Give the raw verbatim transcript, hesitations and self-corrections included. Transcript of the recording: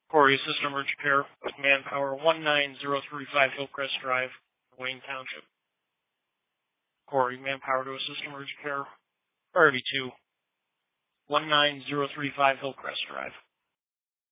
Corey, assist emergency care with manpower one nine zero three five Hillcrest Drive, Wayne Township. Corey, manpower to assist emergency care. Priority two, one nine zero three five Hillcrest Drive.